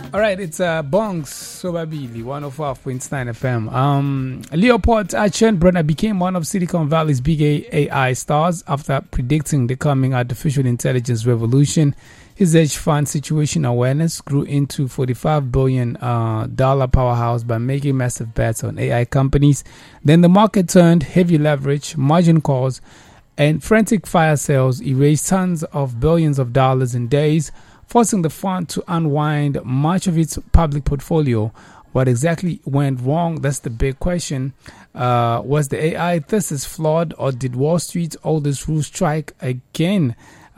All right, it's Bongs Sobabili, 105.9 FM. Leopold Achen became one of Silicon Valley's big AI stars after predicting the coming artificial intelligence revolution. His hedge fund situation awareness grew into $45 billion powerhouse by making massive bets on AI companies. Then the market turned, heavy leverage, margin calls, and frantic fire sales erased tons of billions of dollars in days, forcing the fund to unwind much of its public portfolio. What exactly went wrong? That's the big question. Was the AI thesis flawed, or did Wall Street's oldest rule strike again?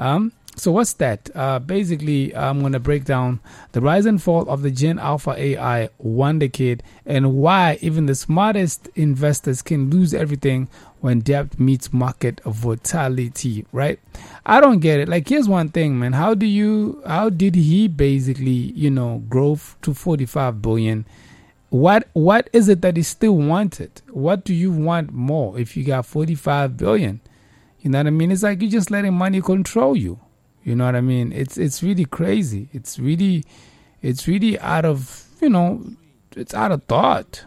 So what's that? Basically, I'm going to break down the rise and fall of the Gen Alpha AI wonder kid and why even the smartest investors can lose everything when debt meets market volatility, right? I don't get it. Like, here's one thing, man. How did he basically, grow to 45 billion? What is it that he still wanted? What do you want more if you got 45 billion? You know what I mean? It's like you're just letting money control you. You know what I mean? It's really crazy. It's really out of, it's out of thought,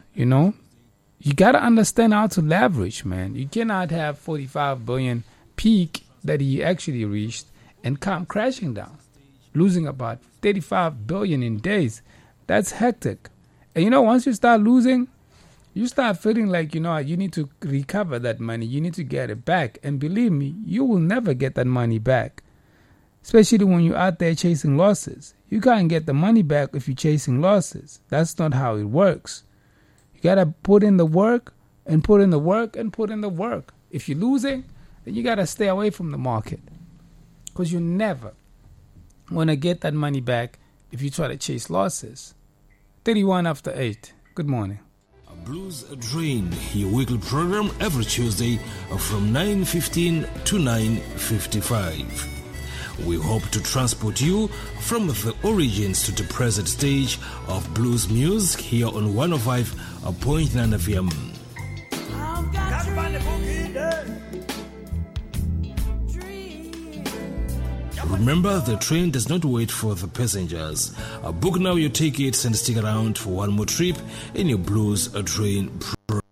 You got to understand how to leverage, man. You cannot have 45 billion peak that he actually reached and come crashing down, losing about 35 billion in days. That's hectic. And once you start losing, you start feeling like, you need to recover that money. You need to get it back. And believe me, you will never get that money back, especially when you're out there chasing losses. You can't get the money back if you're chasing losses. That's not how it works. You got to put in the work and put in the work and put in the work. If you're losing, then you got to stay away from the market, because you never want to get that money back if you try to chase losses. 31 after 8. Good morning. Blues Drain, your weekly program every Tuesday from 9:15 to 9:55. We hope to transport you from the origins to the present stage of blues music here on 105.9 FM. Remember, the train does not wait for the passengers. Book now your tickets and stick around for one more trip in your Blues Train program.